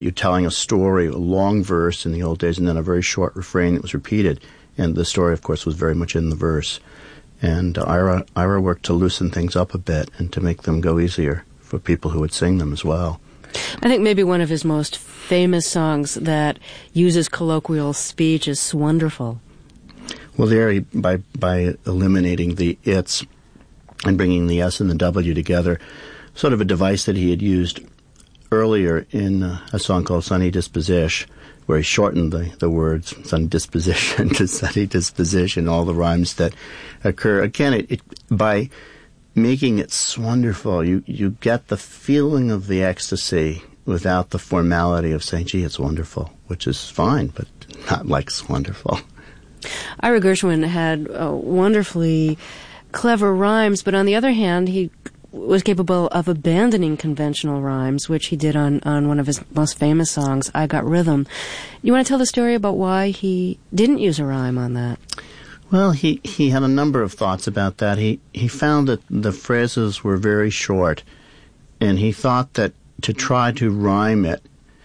You're telling a story, a long verse in the old days, and then a very short refrain that was repeated. And the story, of course, was very much in the verse. And Ira worked to loosen things up a bit and to make them go easier for people who would sing them as well. I think maybe one of his most famous songs that uses colloquial speech is "Swonderful." Well, there, by eliminating the its and bringing the S and the W together, sort of a device that he had used earlier in a song called Sunny Disposition, where he shortened the words Sunny Disposition to Sunny Disposition, all the rhymes that occur. Again, by making it swonderful, you get the feeling of the ecstasy without the formality of saying, gee, it's wonderful, which is fine, but not like swonderful. Ira Gershwin had wonderfully clever rhymes, but on the other hand, he was capable of abandoning conventional rhymes, which he did on one of his most famous songs, I Got Rhythm. You want to tell the story about why he didn't use a rhyme on that? Well, he had a number of thoughts about that. He found that the phrases were very short, and he thought that to try to rhyme it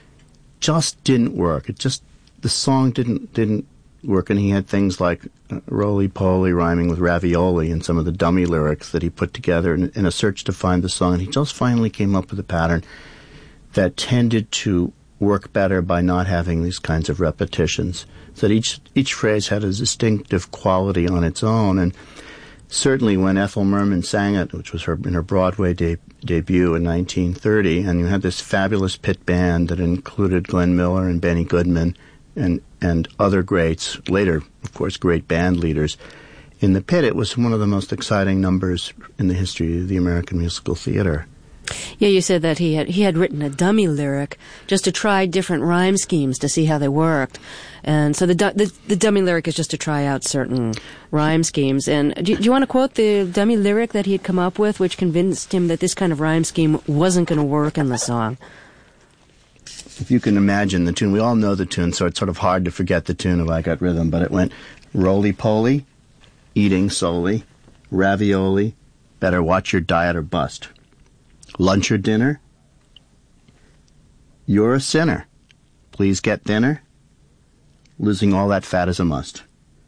just didn't work. The song didn't work, and he had things like roly-poly rhyming with ravioli and some of the dummy lyrics that he put together in a search to find the song. And he just finally came up with a pattern that tended to work better by not having these kinds of repetitions, so that each phrase had a distinctive quality on its own. And certainly when Ethel Merman sang it, which was in her Broadway debut in 1930, and you had this fabulous pit band that included Glenn Miller and Benny Goodman and other greats, later, of course, great band leaders. In the pit, it was one of the most exciting numbers in the history of the American musical theater. Yeah, you said that he had written a dummy lyric just to try different rhyme schemes to see how they worked. And so the dummy lyric is just to try out certain rhyme schemes. And do you want to quote the dummy lyric that he had come up with, which convinced him that this kind of rhyme scheme wasn't going to work in the song? If you can imagine the tune, we all know the tune, so it's sort of hard to forget the tune of I Got Rhythm, but it went roly-poly, eating solely, ravioli, better watch your diet or bust. Lunch or dinner? You're a sinner. Please get thinner. Losing all that fat is a must.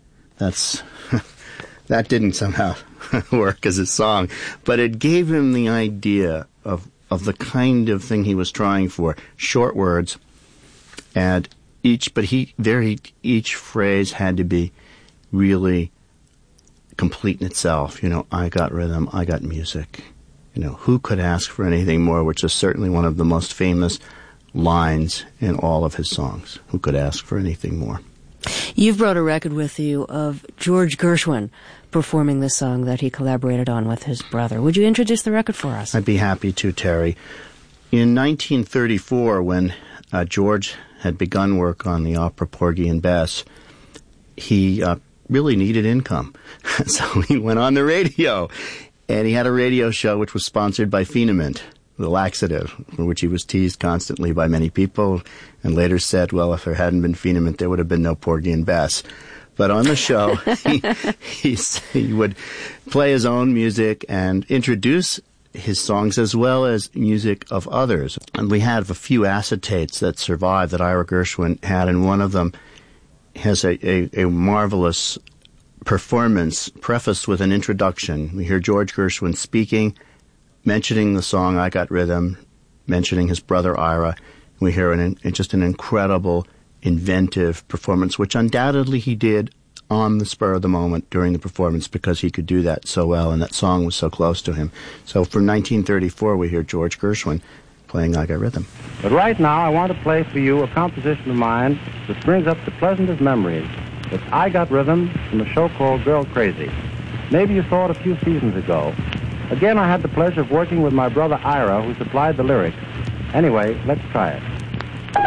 That didn't somehow work as a song, but it gave him the idea of the kind of thing he was trying for. Short words, and each phrase had to be really complete in itself. I got rhythm, I got music. Who could ask for anything more, which is certainly one of the most famous lines in all of his songs. Who could ask for anything more? You've brought a record with you of George Gershwin performing this song that he collaborated on with his brother. Would you introduce the record for us? I'd be happy to, Terry. In 1934, when George had begun work on the opera Porgy and Bess, he really needed income. So he went on the radio. And he had a radio show which was sponsored by Phenoment, the laxative, for which he was teased constantly by many people, and later said, well, if there hadn't been Phenoment, there would have been no Porgy and Bess. But on the show, he would play his own music and introduce his songs as well as music of others. And we have a few acetates that survive that Ira Gershwin had, and one of them has a marvelous performance prefaced with an introduction. We hear George Gershwin speaking, mentioning the song I Got Rhythm, mentioning his brother Ira. We hear just an incredible, inventive performance, which undoubtedly he did on the spur of the moment during the performance because he could do that so well and that song was so close to him. So for 1934, we hear George Gershwin playing I Got Rhythm. But right now, I want to play for you a composition of mine that brings up the pleasantest memories. It's I Got Rhythm from a show called Girl Crazy. Maybe you saw it a few seasons ago. Again, I had the pleasure of working with my brother Ira, who supplied the lyrics. Anyway, let's try it.